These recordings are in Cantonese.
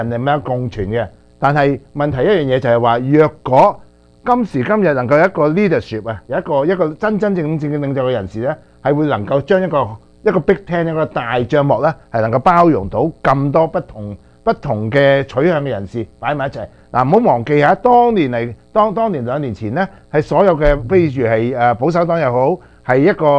人哋咁樣共存嘅。但係問題一樣嘢就係話，若果今時今日能夠有一個 leadership 啊，有一個真正嘅領袖嘅人士咧，係會能夠將一個 big tent 一個大帳幕咧，係能夠包容到咁多不同嘅取向嘅人士擺埋一齊。嗱，唔好忘記嚇，當年2年前咧，係所有嘅，譬如係保守黨又好，係一個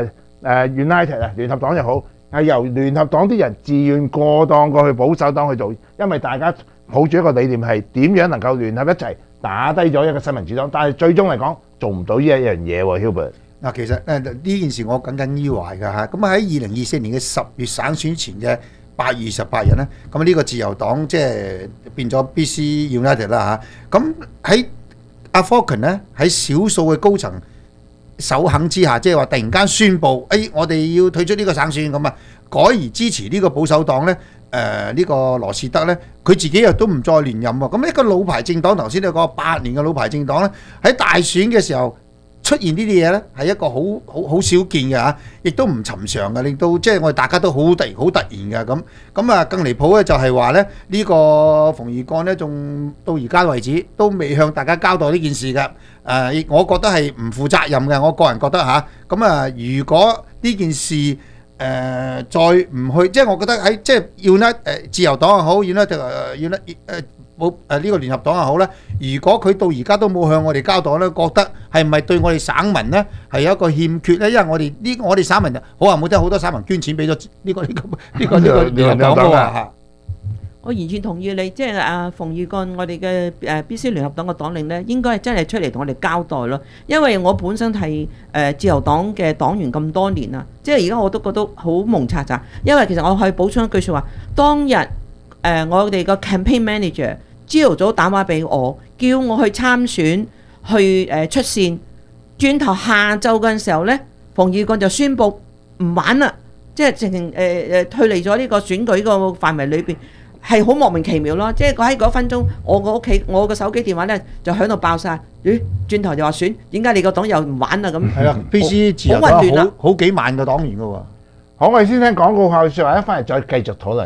United 啊聯合黨又好，係由聯合黨啲人自願過檔過去保守黨去做，因為大家抱住一個理念係點樣能夠聯合一齊打低咗一個新民主黨，但係最終嚟講做唔到呢一樣嘢喎 ，Hubert。 嗱，其實呢件事我耿耿於懷㗎嚇。咁喺2024年嘅10月省選前嘅8月28日咧，咁呢個自由黨即係變咗 BC United 啦嚇。咁喺阿 Falcon 咧喺少數嘅高層首肯之下，即係話突然間宣布，我哋要退出呢個省選咁啊，改而支持呢個保守黨咧。呢個羅士德咧，佢自己又都唔再連任喎。咁一個老牌政黨，頭先你講8年嘅老牌政黨咧，喺大選嘅時候出現呢啲嘢咧，係一個好少見嘅嚇，亦都唔尋常嘅，令到即係我哋大家都好突然嘅咁啊，更離譜咧就係話咧呢個馮翊幹咧，仲到而家為止都未向大家交代呢件事嘅。我覺得係唔負責任嘅，我個人覺得嚇。咁如果呢件事再唔去，即係我覺得喺即係要咧自由黨又好，要咧冇呢個聯合黨又好咧。如果佢到而家都冇向我哋交代咧，覺得係唔係對我哋省民咧係有一個欠缺咧？因為我哋省民好話冇聽，好多省民捐錢俾咗呢個聯合黨嘅喎。 我完全同意你，即係阿馮翊幹，我哋嘅BC 聯合黨嘅黨領咧，應該係真係出嚟同我哋交代咯。因為我本身係自由黨嘅黨員咁多年啦，即係而家我都覺得好蒙查查。因為其實我可以補充一句説話，當日我哋個 campaign manager 朝頭早打電話俾我，叫我去參選，去出線。轉頭下晝嗰陣時候咧，馮翊幹就宣布唔玩啦，即係直情退離咗呢個選舉個範圍裏邊。係好莫名其妙咯，即係喺嗰分鐘，我個屋企我個手機電話咧就響度爆晒。轉頭就話選，點解你個黨又唔玩啊？咁係啦，BC 自由黨好幾萬個黨員噶喎。 好，我哋先聽廣告後説話，一翻嚟再繼續討論。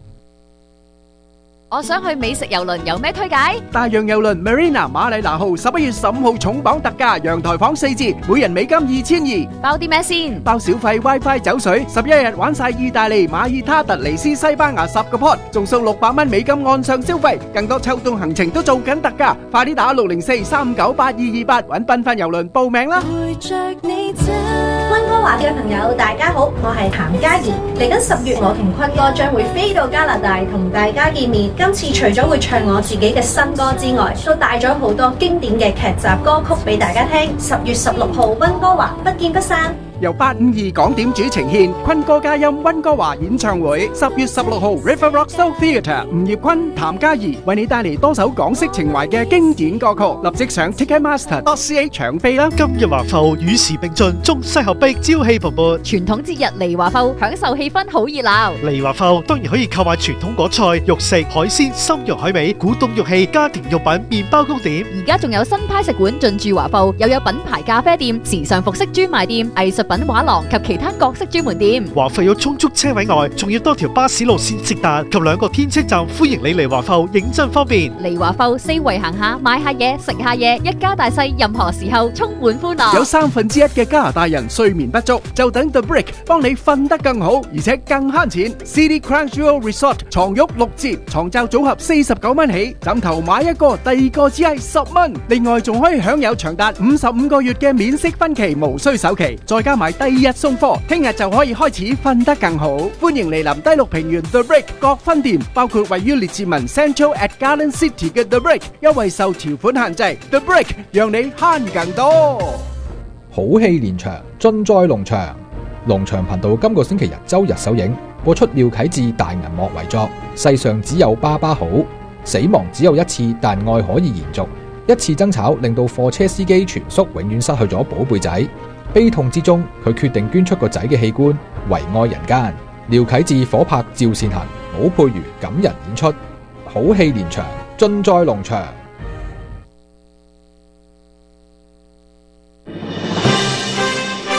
我想去美食郵輪，有咩推介？ 大洋郵輪 Marina 馬里拿號11月15號重磅特價，陽台房4折，每人美金2200。 包啲咩先？ 包小費、WiFi、酒水，11日玩晒意大利、馬爾他、突尼斯、西班牙10個 pot，仲送600蚊美金岸上消費，更多秋冬行程都做緊特價，快啲打604-398-228揾繽紛郵輪報名啦！ 溫哥華嘅朋友大家好，我係譚嘉怡。嚟緊10月，我同坤哥將會飛到加拿大同大家見面。今次除咗會唱我自己嘅新歌之外，都帶咗好多經典嘅劇集歌曲俾大家聽。10月16號溫哥華不見不散。 由852港點主呈獻坤哥嘉音溫哥華演唱會，10月16號 River Rock Soul Theatre， 吳業坤、譚嘉怡為你帶嚟多首港式情懷嘅經典歌曲，立即上 Ticketmaster.ca 搶飛啦！ 今日華埠與時並進，中西合璧，朝氣蓬勃。 傳統節日嚟華埠，享受氣氛好熱鬧。 嚟華埠當然可以購買傳統果菜、肉食、海鮮、參肉海味、古董玉器、家庭用品、麵包糕點。 而家仲有新派食館進駐華埠，又有品牌咖啡店、時尚服飾專賣店、藝術品畫廊及其他各式專門店。 華埠有充足車位外，仲要多條巴士路線直達及2個天車站，歡迎你嚟華埠，認真方便。 嚟華埠四圍行下，買下嘢，食下嘢，一家大細任何時候充滿歡樂。 有1/3嘅加拿大人睡眠不足，就等 The Brick 幫你瞓得更好，而且更慳錢。City Crown Jewel Resort 床褥6折，床罩組合49蚊起，枕頭買一個，第2個只係10蚊。另外仲可以享有長達55個月嘅免息分期，無需首期，再加埋第2日送貨，聽日就可以開始瞓得更好。歡迎嚟臨低綠平原 The Brick 各分店，包括位於列治文 Central at Garden City 嘅 The Brick， 優惠受條款限制。The Brick 讓你慳更多。 好戲連場，盡在龍翔。龍翔頻道今個星期日周日首映，播出廖啟智大銀幕遺作《世上只有爸爸好》。死亡只有一次，但愛可以延續。一次爭吵令到貨車司機全叔永遠失去咗寶貝仔。悲痛之中，佢決定捐出個仔嘅器官，為愛人間。廖啟智火拍趙善恒、武佩瑜感人演出，好戲連場，盡在龍翔。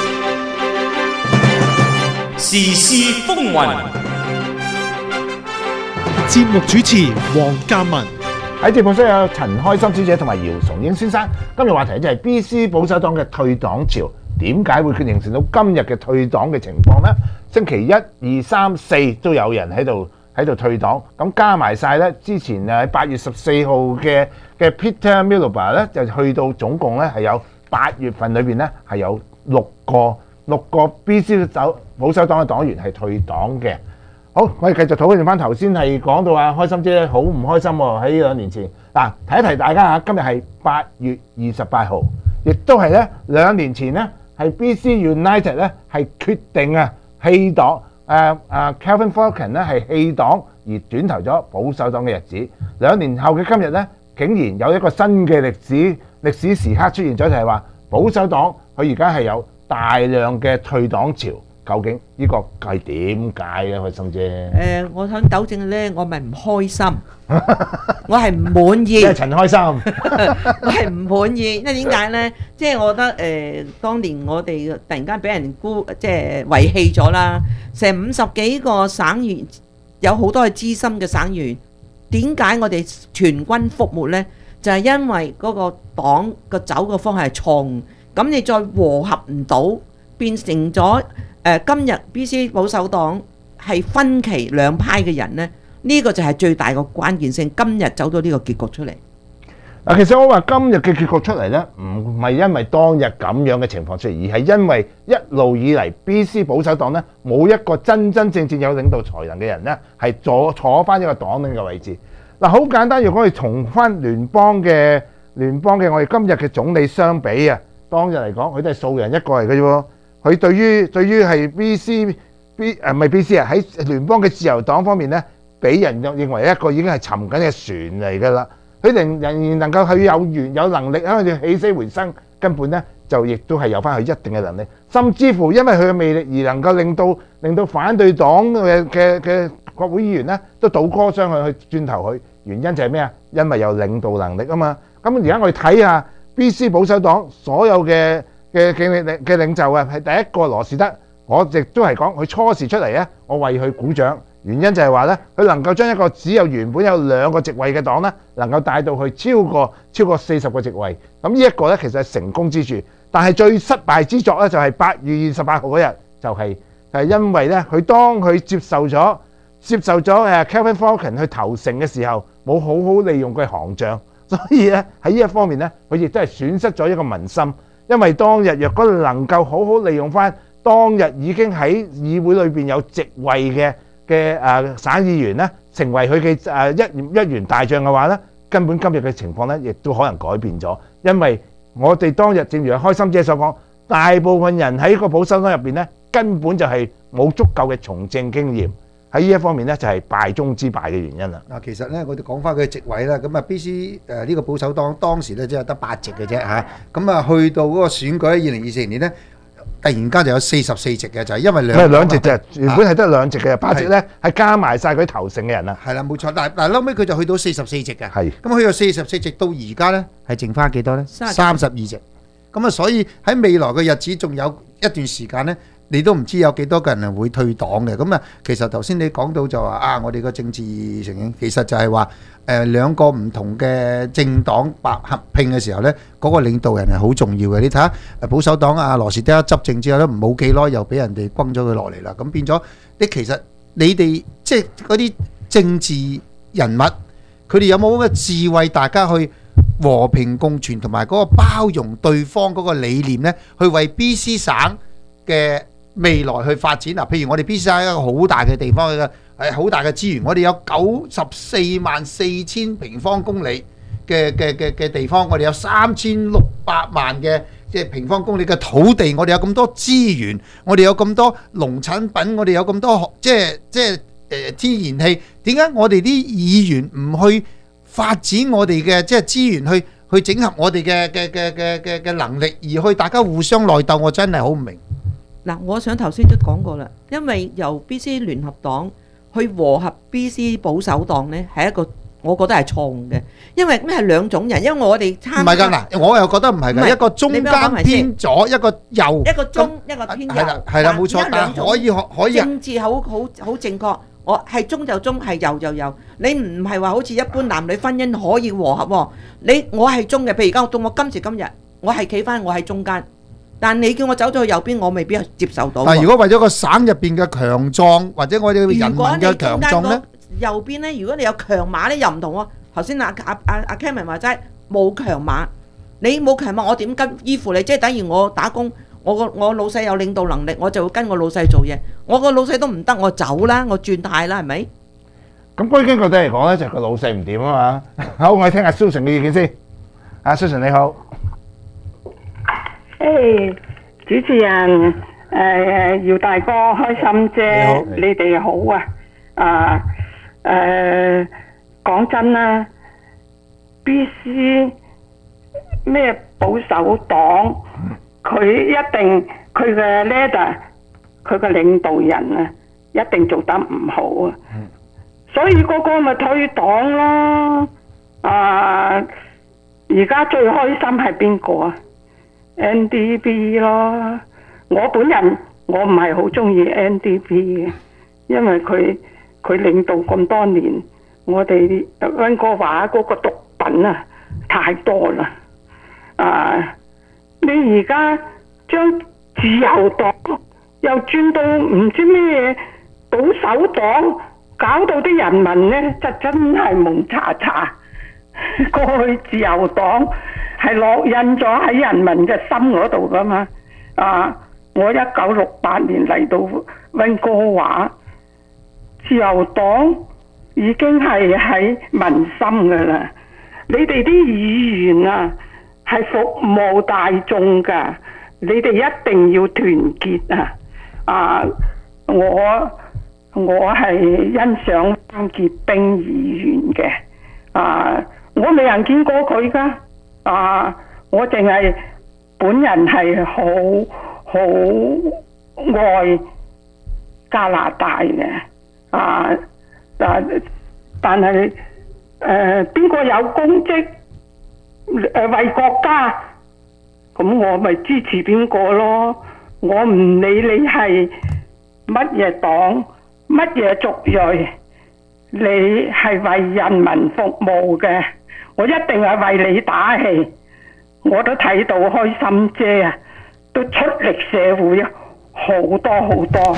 時事風雲， 節目主持黃鑑文。 喺節目室有陳開心小姐同埋姚崇英先生。今日話題就係 BC 保守黨嘅退黨潮，點解會形成到今日嘅退黨嘅情況呢？星期1、2、3、4都有人喺度退黨，咁加埋晒咧，之前喺8月14號嘅 Peter Miliband 咧，就去到總共咧係有8月份裏邊咧係有6個 BC 保守黨嘅黨員係退黨嘅。好，我哋繼續討論翻頭先係講到開心姐好唔開心喎，喺2年前嗱，提一提大家嚇，今日係8月28號，亦都係咧2年前咧係 BC United 咧係決定棄黨，Kelvin Falcon 咧係棄黨而轉投咗保守黨嘅日子。2年後嘅今日咧，竟然有一個新嘅歷史時刻出現咗，就係話保守黨佢而家係有大量嘅退黨潮。究竟呢個係點解咧，開心姐？ 我想糾正咧，我咪唔開心，我係唔滿意。 即係陳開心， 我係唔滿意，因為點解咧？即係我覺得當年我哋突然間俾人即係遺棄咗啦，成50幾個省員，有好多係資深嘅省員，點解我哋全軍覆沒咧？就係因為嗰個黨個走嘅方向係錯誤，咁你再和合唔到，變成咗。今日 BC 保守黨係分歧兩派嘅人呢，呢個就係最大個關鍵性。今日走到呢個結局出嚟。 嗱，其實我話今日嘅結局出嚟呢，唔係因為當日咁樣嘅情況出現，而係因為一路以嚟 BC 保守黨呢冇一個真正有領導才能嘅人呢係坐翻一個黨領嘅位置。嗱，好簡單，如果我哋同翻聯邦嘅我哋今日嘅總理相比啊，當日嚟講佢都係素人一個嚟嘅啫喎。佢對於係唔係 BC 喺聯邦嘅自由黨方面咧，俾人認為一個已經係沉緊嘅船嚟㗎啦。佢仍然能夠去有能力喺度起死回生，根本咧就亦都係有翻佢一定嘅能力，甚至乎因為佢嘅魅力而能夠令到反對黨嘅國會議員咧都倒戈相向去轉頭佢。原因就係咩啊？因為有領導能力啊嘛。咁而家我哋睇下 BC 保守黨所有嘅領袖係第一個羅士德，我亦都係講佢初時出嚟咧，我為佢鼓掌。原因就係話咧，佢能夠將一個只有原本有2個席位嘅黨咧，能夠帶到去超過40個席位。咁呢一個咧其實係成功之處，但係最失敗之作咧就係8月28號嗰日，就係因為咧佢當佢接受咗Kelvin Falcon 去投誠嘅時候，冇好好利用佢行將，所以咧喺呢一方面咧，佢亦都係損失咗一個民心。因為當日若果能夠好好利用翻當日已經喺議會裏邊有席位嘅省議員咧，成為佢嘅一員大將嘅話咧，根本今日嘅情況咧亦都可能改變咗。因為我哋當日正如開心姐所講，大部分人喺個保守黨入邊咧，根本就係冇足夠嘅從政經驗。喺呢一方面咧，就係敗中之敗嘅原因啦。 嗱，其實咧，我哋講翻佢嘅席位啦，咁啊 BC 呢個保守黨當時咧只係得8席嘅啫嚇，咁啊去到嗰個選舉2024年咧，突然間就有44席嘅，就係因為兩席啫，原本係得2席嘅，8席咧係加埋晒佢投誠嘅人啦。 係啦，冇錯，但係後尾佢就去到44席嘅。係。咁去到44席到而家咧，係剩翻幾多咧？32席。咁啊，所以喺未來嘅日子仲有一段時間咧。你都唔知有幾多個人係會退黨嘅，咁啊，其實頭先你講到就話我哋個政治情形其實就係話2個唔同嘅政黨合併嘅時候呢，嗰個領導人係好重要嘅。你睇下保守黨羅士德執政之後咧，冇幾耐又俾人哋轟咗佢落嚟啦，咁變咗其實你哋即係嗰啲政治人物，佢哋有冇咁嘅智慧，大家去和平共存同埋嗰個包容對方嗰個理念呢，去為 BC 省嘅未來去發展嗱，譬如我哋 BC 係一個好大嘅地方，係好大嘅資源，我哋有944000平方公里嘅地方，我哋有3600萬嘅平方公里嘅土地，我哋有咁多資源，我哋有咁多農產品，我哋有咁多天然氣，點解我哋啲議員唔去發展我哋嘅資源去整合我哋嘅能力，而去大家互相內鬥？我真係好唔明。 嗱，我想頭先都講過啦，因為由 BC 聯合黨去和合 BC 保守黨呢，係一個我覺得係錯誤嘅，因為咩係兩種人，因為我哋參加唔係㗎嗱， 我又覺得唔係㗎，一個中間偏左，一個右， 一個中，一個偏右， 係啦冇錯，但係可以政治好正確， 我係中就中，係右就右。你唔係話好似一般男女婚姻可以和合喎。我係中嘅，譬如而家到我今時今日，我係企翻我喺中間。但你叫我走咗去右邊，我未必接受到。 但係如果為咗個省入邊嘅強壯，或者我哋人民嘅強壯咧， 右邊咧，如果你有強馬咧，又唔同喎。頭先阿 Kevin 話齋冇強馬，你冇強馬，我點跟依附你？即係等於我打工，我老細有領導能力，我就會跟我老細做嘢。我個老細都唔得，我走啦，我轉態啦，係咪？ 咁歸根究底嚟講咧，就係個老細唔掂啊嘛。好，我哋聽下 Susan 嘅意見先。阿 Susan 你好。 誒，主持人，姚大哥，開心姐，你哋好啊！講真啦 ，BC 咩保守黨，佢一定佢嘅 leader，佢嘅領導人啊，一定做得唔好啊，所以嗰個咪退黨咯。而家最開心係邊個啊？NDP 咯，我本人我唔係好中意 NDP 嘅，因為佢領導咁多年，我哋溫哥華嗰個毒品啊太多啦。你而家將自由黨又轉到唔知咩保守黨，搞到啲人民呢就真係蒙查查。過去自由黨係烙印咗喺人民嘅心嗰度噶嘛。我1968年嚟到溫哥華，自由黨已經係喺民心噶啦。你哋啲議員啊係服務大眾噶，你哋一定要團結啊！我係欣賞汪潔冰議員嘅。我未人見過佢噶，我淨係本人係好愛加拿大嘅，但係邊個有功績為國家，咁我咪支持邊個咯。我唔理你係乜嘢黨乜嘢族裔，你係為人民服務嘅，我一定係為你打氣。我都睇到開心姐啊，都出力社會好多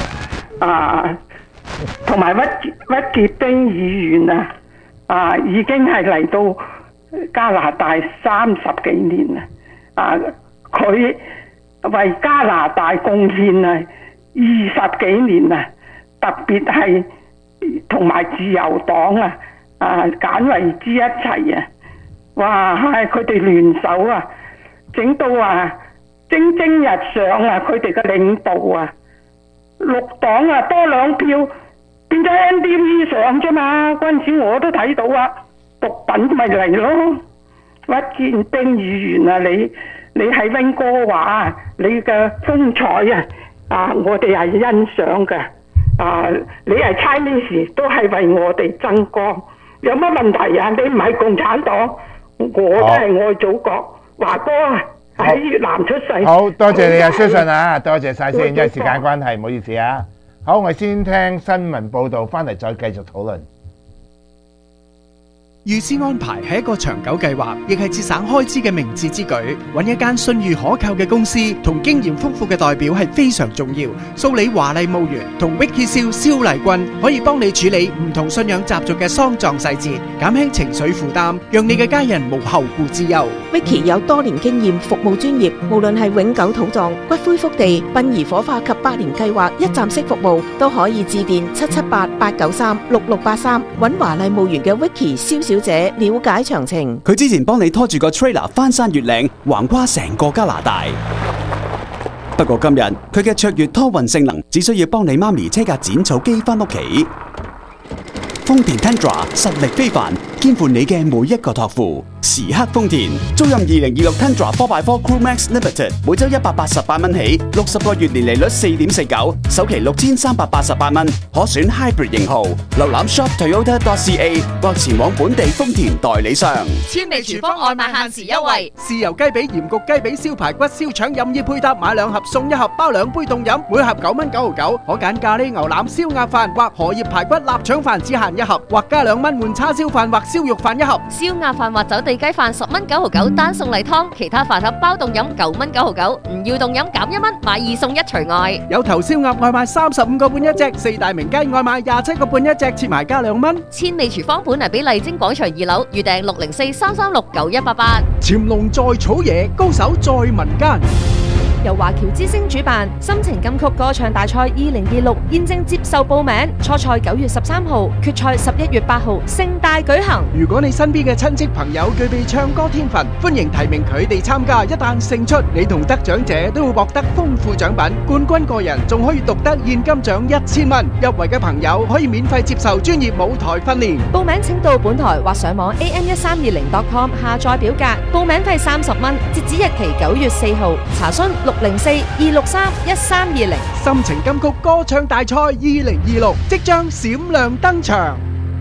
同埋屈潔冰議員已經係嚟到加拿大30幾年啦。佢為加拿大貢獻20幾年啦，特別係同埋自由黨簡維之一齊哇！佢哋聯手整到蒸蒸日上佢哋嘅領導綠黨多2票，變咗 NDP 上啫嘛。嗰陣時我都睇到毒品咪嚟咯。屈潔冰議員你喺溫哥華你嘅風采我哋係欣賞嘅。你係 Chinese 都係為我哋爭光，有乜問題啊？你唔係共產黨，我都係愛祖國。華哥喺越南出世。 好多謝你Susan多謝晒先，因為時間關係，唔好意思好，我哋先聽新聞報導，翻嚟再繼續討論。 預先安排係一個長久計劃，亦係節省開支嘅明智之舉。揾一間信譽可靠嘅公司同經驗豐富嘅代表係非常重要。蘇里華麗墓園同 Vicky 蕭麗君可以幫你處理唔同信仰習俗嘅喪葬細節，減輕情緒負擔，讓你嘅家人無後顧之憂。 Vicky 有多年經驗，服務專業，無論係永久土葬、骨灰福地、殯儀火化及百年計劃一站式服務，都可以致電778-893-6683揾華麗墓園嘅 Vicky 蕭小姐了解詳情。 佢之前幫你拖住個 trailer 翻山越嶺，橫跨成個加拿大。不過今日佢嘅卓越拖運性能，只需要幫你媽咪車架剪草機翻屋企。豐田 Tundra 實力非凡，肩負你嘅每一個託付。 時刻豐田，租賃2026 Tundra 4x4 Crew Max Limited， 每週188蚊起，60個月年利率4.49%，首期6388蚊，可選 Hybrid 型號。瀏覽 shoptoyota.ca 或前往本地豐田代理商。 川味廚房外賣限時優惠， 豉油雞髀、鹽焗雞髀、燒排骨、燒腸任意配搭，買2盒送1盒，包2杯凍飲，每盒9蚊99，可揀咖喱牛腩、燒鴨飯或荷葉排骨臘腸飯只限1盒，或加2蚊換叉燒飯或燒肉飯1盒。 燒鴨飯或走地雞飯10蚊99，單送例湯，其他飯盒包凍飲9蚊99，唔要凍飲減1蚊，買2送1除外。 有頭燒鴨外賣35個半一隻，四大名雞外賣27個半一隻，切埋加2蚊。 千里廚房本嚟俾麗晶廣場2樓，預訂604-336-9188。 潛龍在草野，高手在民間。 由華僑之星主辦心情金曲歌唱大賽2026現正接受報名，初賽9月13號，決賽11月8號，盛大舉行。 如果你身邊嘅親戚朋友具備唱歌天分，歡迎提名佢哋參加。一旦勝出，你同得獎者都會獲得豐富獎品，冠軍個人仲可以獨得現金獎1000蚊。入圍嘅朋友可以免費接受專業舞台訓練。 報名請到本台或上網 am1320.com 下載表格，報名費30蚊，截止日期9月4號，查詢604-263-1320。 心情金曲歌唱大賽2026即將閃亮登場。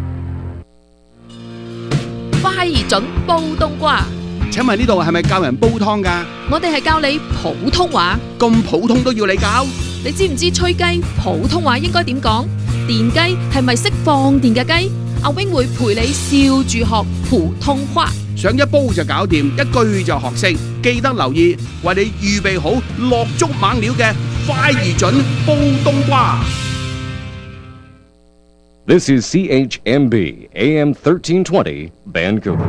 快而準煲冬瓜。 請問呢度係咪教人煲湯㗎？ 我哋係教你普通話。 咁普通都要你教？ 你知唔知吹雞普通話應該點講？電雞係咪識放電嘅雞？阿 wing 會陪你笑住學普通話。 想一煲就搞掂，一句就學識。記得留意，為你預備好落足猛料嘅快而準煲冬瓜。 This is CHMB AM 1320 Vancouver。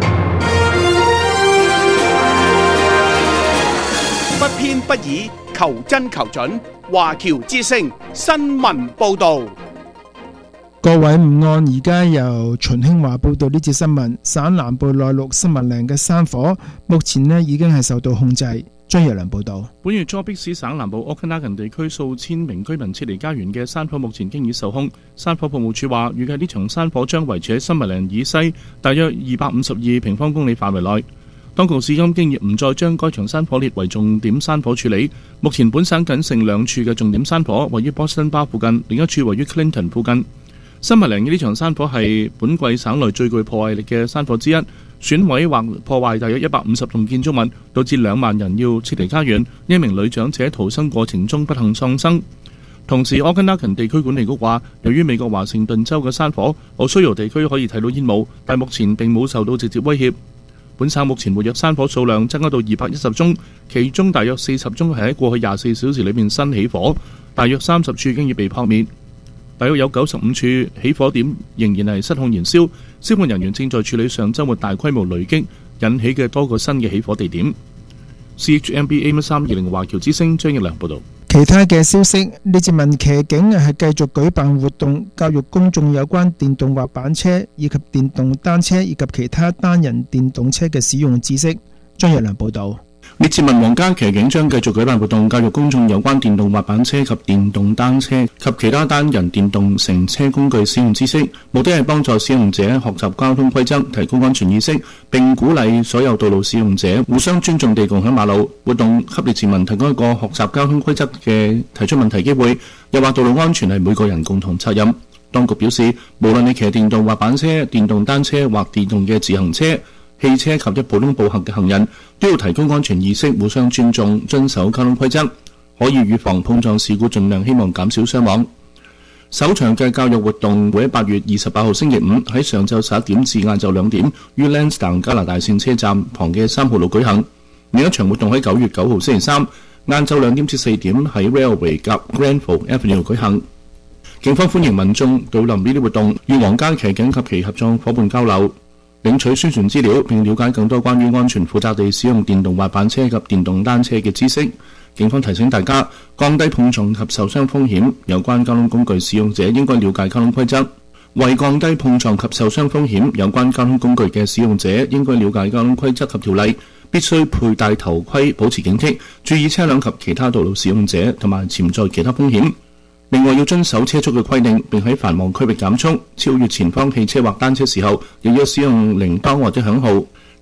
不偏不倚，求真求準。華僑之聲新聞報導。 各位午安，而家由秦興華報道呢節新聞。省南部內陸森林嶺嘅山火，目前呢已經係受到控制。張日良報道。 本月初，迫使省南部奧克拉根地區數千名居民撤離家園嘅山火，目前經已受控。山火服務處話，預計呢場山火將維持喺森林嶺以西大約252平方公里範圍內。當局至今經已唔再將該場山火列為重點山火處理。目前本省僅剩2處嘅重點山火，位於波士頓巴附近，另一處位於 Clinton 附近。森林嶺嘅呢場山火係本季省內最具破壞力嘅山火之一，損毀或破壞大約150棟建築物，導致2萬人要撤離家園。一名女長者逃生過程中不幸喪生。同時，奧根拉根地區管理局話，由於美國華盛頓州嘅山火，奧蘇尤地區可以睇到煙霧，但目前並冇受到直接威脅。本省目前活躍山火數量增加到210宗，其中大約40宗係喺過去24小時裏面新起火，大約30處經已被撲滅。大約有95處起火點仍然係失控燃燒，消防人員正在處理上週末大規模雷擊引起嘅多個新嘅起火地點。CHMB AM1320 華僑之聲張益良報導。 其他嘅消息，呢節民騎警係繼續舉辦活動，教育公眾有關電動滑板車以及電動單車以及其他單人電動車嘅使用知識。張益良報導。 列治文皇家騎警將繼續舉辦活動，教育公眾有關電動滑板車及電動單車及其他單人電動乘車工具使用知識，目的係幫助使用者學習交通規則，提高安全意識，並鼓勵所有道路使用者互相尊重地共享馬路。活動給列治文提供一個學習交通規則嘅提出問題機會，又話道路安全係每個人共同責任。當局表示，無論你騎電動滑板車、電動單車或電動嘅自行車、汽車及一普通步行嘅行人都要提高安全意識，互相尊重，遵守交通規則，可以預防碰撞事故，盡量希望減少傷亡。首場嘅教育活動會喺8月28號星期五喺上晝11點至晏晝2點於 Lansdowne 加拿大線車站旁嘅3號路舉行。另一場活動喺9月9號星期三晏晝2點至4點喺 Railway 及 Granville Avenue 舉行。警方歡迎民眾到臨呢啲活動，與皇家騎警及其合作伙伴交流，領取宣傳資料，並了解更多關於安全負責地使用電動滑板車及電動單車嘅知識。警方提醒大家，降低碰撞及受傷風險，有關交通工具使用者應該了解交通規則。為降低碰撞及受傷風險，有關交通工具嘅使用者應該了解交通規則及條例，必須佩戴頭盔，保持警惕，注意車輛及其他道路使用者同埋潛在其他風險。另外要遵守車速嘅規定，並喺繁忙區域減速。超越前方汽車或單車時候，亦要使用鈴鐺或者響號。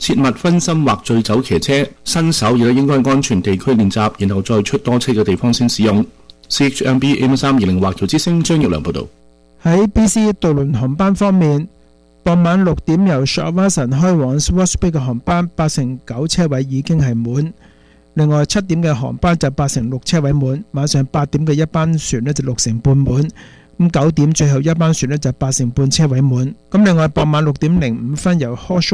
切勿分心或醉酒騎車。新手亦都應該喺安全地區練習，然後再出多車嘅地方先使用。CHMB AM320 華僑之聲張玉良報導。 喺 BC 渡輪航班方面，傍晚6點由 Shawson 開往 Swartz Bay 嘅航班8/9車位已經係滿。另外7點嘅航班就8/6車位滿，晚上8點嘅一班船呢就6成半滿，咁9點最後一班船呢就8成半車位滿。咁另外傍晚6點05分由